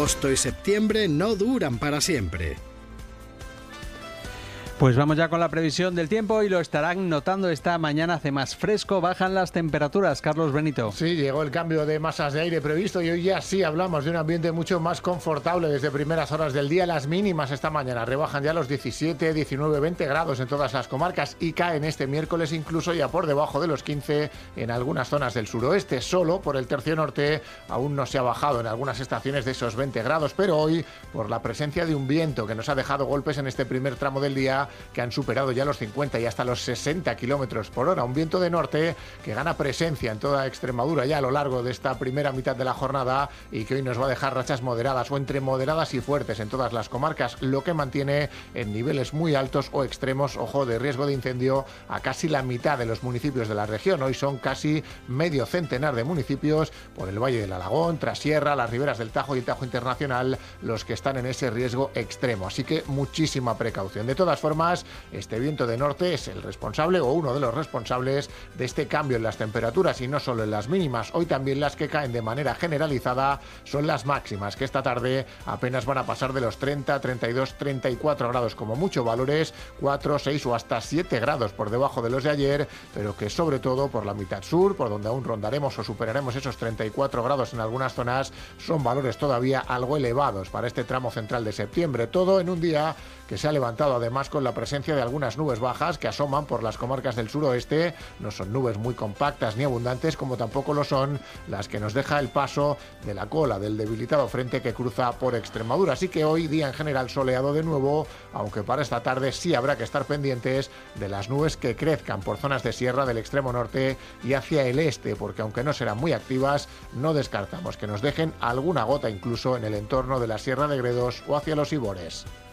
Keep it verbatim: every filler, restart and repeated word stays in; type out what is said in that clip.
Agosto y septiembre no duran para siempre. Pues vamos ya con la previsión del tiempo y lo estarán notando esta mañana. Hace más fresco, bajan las temperaturas. Carlos Benito. Sí, llegó el cambio de masas de aire previsto y hoy ya sí hablamos de un ambiente mucho más confortable desde primeras horas del día. Las mínimas esta mañana rebajan ya los diecisiete, diecinueve, veinte grados en todas las comarcas y caen este miércoles incluso ya por debajo de los quince en algunas zonas del suroeste. Solo por el tercio norte aún no se ha bajado en algunas estaciones de esos veinte grados, pero hoy, por la presencia de un viento que nos ha dejado golpes en este primer tramo del día, que han superado ya los cincuenta y hasta los sesenta kilómetros por hora. Un viento de norte que gana presencia en toda Extremadura ya a lo largo de esta primera mitad de la jornada y que hoy nos va a dejar rachas moderadas o entre moderadas y fuertes en todas las comarcas, lo que mantiene en niveles muy altos o extremos, ojo, de riesgo de incendio a casi la mitad de los municipios de la región. Hoy son casi medio centenar de municipios por el Valle del Alagón, Trasierra, las riberas del Tajo y el Tajo Internacional los que están en ese riesgo extremo. Así que muchísima precaución. De todas formas, este viento de norte es el responsable o uno de los responsables de este cambio en las temperaturas y no solo en las mínimas. Hoy también las que caen de manera generalizada son las máximas, que esta tarde apenas van a pasar de los treinta, treinta y dos, treinta y cuatro grados como mucho, valores cuatro, seis o hasta siete grados por debajo de los de ayer, pero que sobre todo por la mitad sur, por donde aún rondaremos o superaremos esos treinta y cuatro grados en algunas zonas, son valores todavía algo elevados para este tramo central de septiembre. Todo en un día que se ha levantado además con la presencia de algunas nubes bajas que asoman por las comarcas del suroeste. No son nubes muy compactas ni abundantes, como tampoco lo son las que nos deja el paso de la cola del debilitado frente que cruza por Extremadura. Así que hoy día en general soleado de nuevo, aunque para esta tarde sí habrá que estar pendientes de las nubes que crezcan por zonas de sierra del extremo norte y hacia el este, porque aunque no serán muy activas, no descartamos que nos dejen alguna gota incluso en el entorno de la Sierra de Gredos o hacia los Ibores.